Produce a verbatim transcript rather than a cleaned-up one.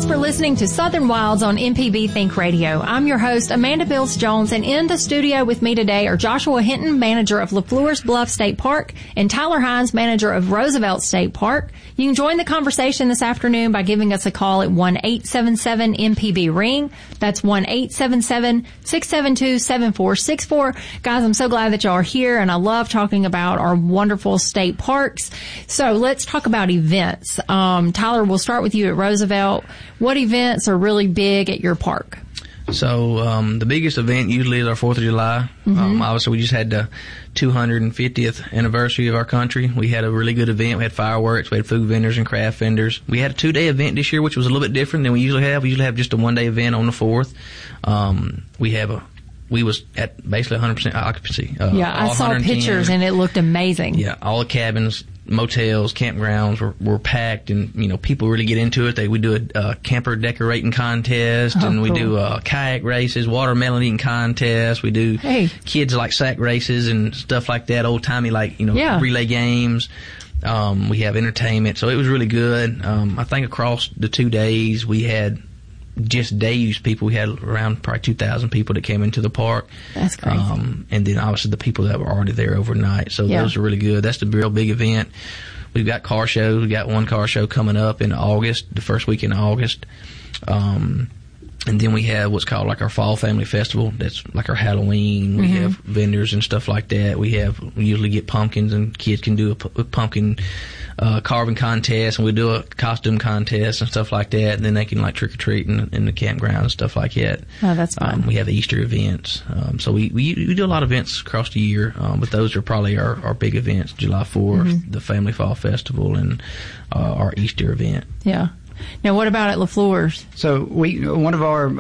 for listening to Southern Wilds on M P B Think Radio. I'm your host, Amanda Bills Jones, and in the studio with me today are Joshua Hinton, manager of LaFleur's Bluff State Park, and Tyler Hines, manager of Roosevelt State Park. You can join the conversation this afternoon by giving us a call at one eight seven seven M P B ring. That's one eight seven seven, six seven two, seven four six four. Guys, I'm so glad that y'all are here, and I love talking about our wonderful state parks. So let's talk about events. Um, Tyler, we'll start with you at Roosevelt. What events are really big at your park? So um, the biggest event usually is our fourth of July. Mm-hmm. Um, obviously, we just had the two hundred fiftieth anniversary of our country. We had a really good event. We had fireworks. We had food vendors and craft vendors. We had a two-day event this year, which was a little bit different than we usually have. We usually have just a one-day event on the fourth. Um, we have a We was at basically one hundred percent occupancy. Uh, yeah, I saw pictures and it looked amazing. Yeah, all the cabins, motels, campgrounds were, were packed, and you know people really get into it. They we do a uh, camper decorating contest, oh, and we cool. do uh, kayak races, watermelon eating contests. We do hey. kids like sack races and stuff like that, old timey like you know yeah. relay games. Um, we have entertainment, so it was really good. Um, I think across the two days we had just day use people. We had around probably two thousand people that came into the park. That's crazy. Um, and then obviously the people that were already there overnight. So yeah. those are really good. That's the real big event. We've got car shows. We've got one car show coming up in August, the first week in August. Um, and then we have what's called like our Fall Family Festival. That's like our Halloween. We mm-hmm. have vendors and stuff like that. We have, we usually get pumpkins, and kids can do a, p- a pumpkin uh, carving contest, and we do a costume contest and stuff like that. And then they can like trick or treat in, in the campground and stuff like that. Oh, that's fun. Um, we have Easter events. Um, so we, we we do a lot of events across the year, um, but those are probably our, our big events: July fourth, mm-hmm. the Family Fall Festival, and uh, our Easter event. Yeah. Now, what about at LaFleur's? So we one of our